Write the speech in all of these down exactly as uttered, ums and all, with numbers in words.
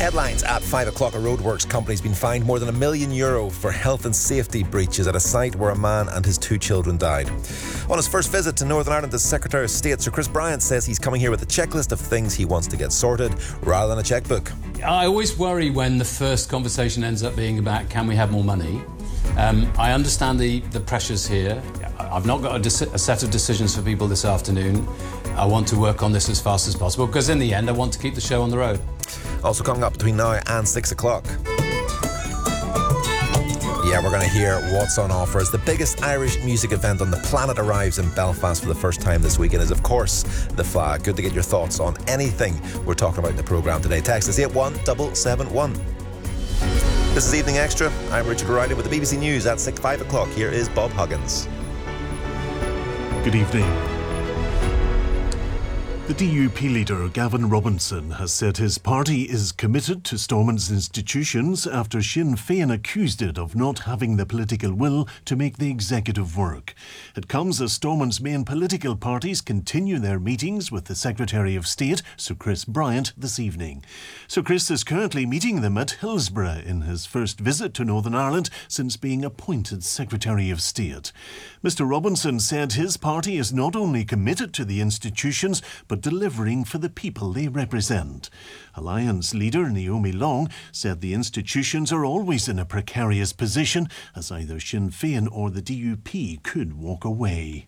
Headlines at five o'clock. A roadworks company's been fined more than a million euro for health and safety breaches at a site where a man and his two children died. On his first visit to Northern Ireland as Secretary of State, Sir Chris Bryant says he's coming here with a checklist of things he wants to get sorted rather than a chequebook. I always worry when the first conversation ends up being about can we have more money. Um, I understand the, the pressures here. I've not got a, deci- a set of decisions for people this afternoon. I want to work on this as fast as possible because in the end I want to keep the show on the road. Also coming up between now and six o'clock. Yeah, we're going to hear what's on offer as the biggest Irish music event on the planet arrives in Belfast for the first time this weekend is, of course, the Flag. Good to get your thoughts on anything we're talking about in the programme today. Text us eight one seven seven one. This is Evening Extra. I'm Richard O'Reilly with the B B C News at six, five o'clock. Here is Bob Huggins. Good evening. The D U P leader, Gavin Robinson, has said his party is committed to Stormont's institutions after Sinn Féin accused it of not having the political will to make the executive work. It comes as Stormont's main political parties continue their meetings with the Secretary of State, Sir Chris Bryant, this evening. Sir Chris is currently meeting them at Hillsborough in his first visit to Northern Ireland since being appointed Secretary of State. Mister Robinson said his party is not only committed to the institutions, but delivering for the people they represent. Alliance leader Naomi Long said the institutions are always in a precarious position as either Sinn Féin or the D U P could walk away.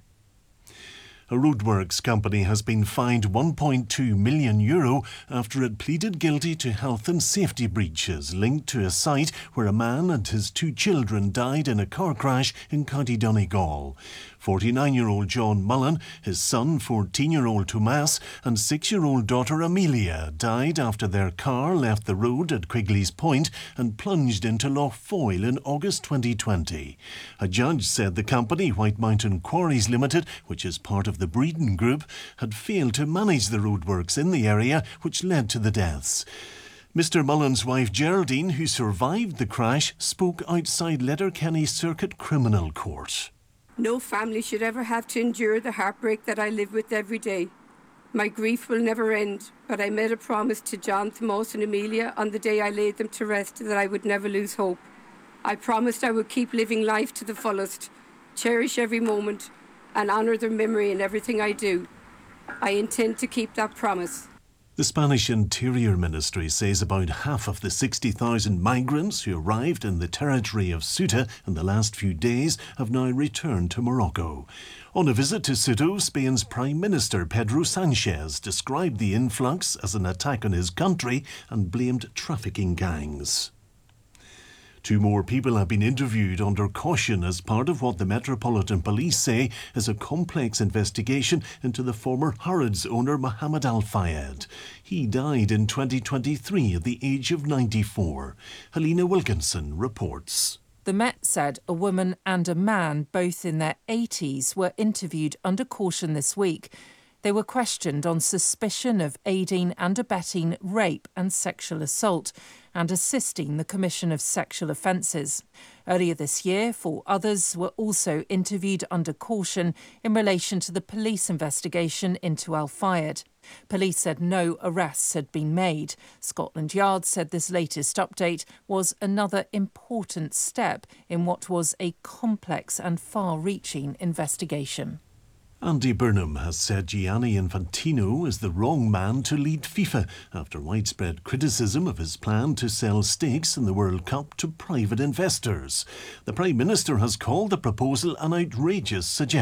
A roadworks company has been fined one point two million euro after it pleaded guilty to health and safety breaches linked to a site where a man and his two children died in a car crash in County Donegal. forty-nine-year-old John Mullen, his son fourteen-year-old Tomas and six-year-old daughter Amelia died after their car left the road at Quigley's Point and plunged into Lough Foyle in August twenty twenty. A judge said the company, White Mountain Quarries Limited, which is part of the Breeden Group, had failed to manage the roadworks in the area, which led to the deaths. Mister Mullen's wife Geraldine, who survived the crash, spoke outside Letterkenny Circuit Criminal Court. No family should ever have to endure the heartbreak that I live with every day. My grief will never end, but I made a promise to John, Tomas and Amelia on the day I laid them to rest that I would never lose hope. I promised I would keep living life to the fullest, cherish every moment, and honour their memory in everything I do. I intend to keep that promise. The Spanish Interior Ministry says about half of the sixty thousand migrants who arrived in the territory of Ceuta in the last few days have now returned to Morocco. On a visit to Ceuta, Spain's Prime Minister Pedro Sanchez described the influx as an attack on his country and blamed trafficking gangs. Two more people have been interviewed under caution as part of what the Metropolitan Police say is a complex investigation into the former Harrods owner Mohammed Al Fayed. He died in twenty twenty-three at the age of ninety-four. Helena Wilkinson reports. The Met said a woman and a man, both in their eighties, were interviewed under caution this week. They were questioned on suspicion of aiding and abetting rape and sexual assault and assisting the commission of sexual offences. Earlier this year, four others were also interviewed under caution in relation to the police investigation into Al Fayed. Police said no arrests had been made. Scotland Yard said this latest update was another important step in what was a complex and far-reaching investigation. Andy Burnham has said Gianni Infantino is the wrong man to lead FIFA after widespread criticism of his plan to sell stakes in the World Cup to private investors. The Prime Minister has called the proposal an outrageous suggestion.